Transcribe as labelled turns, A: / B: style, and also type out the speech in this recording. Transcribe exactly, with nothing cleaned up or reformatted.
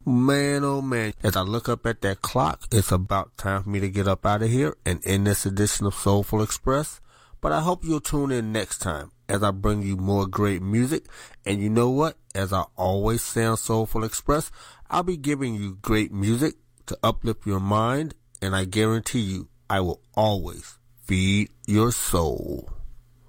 A: Man, oh man, as I look up at that clock, it's about time for me to get up out of here and end this edition of Soulful Express. But I hope you'll tune in next time as I bring you more great music. And you know what? As I always say on Soulful Express, I'll be giving you great music to uplift your mind, and I guarantee you I will always feed your soul.